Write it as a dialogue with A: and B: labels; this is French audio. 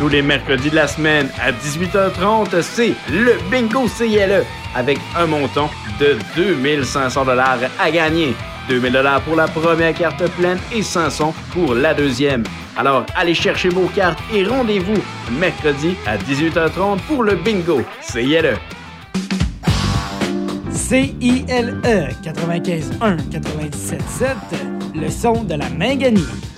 A: Tous les mercredis de la semaine à 18h30, c'est le Bingo CILE avec un montant de 2500 $ à gagner. 2000 $ pour la première carte pleine et 500 pour la deuxième. Alors, allez chercher vos cartes et rendez-vous mercredi à 18h30 pour le Bingo CILE.
B: CILE 95.1 97.7, le son de la Minganie.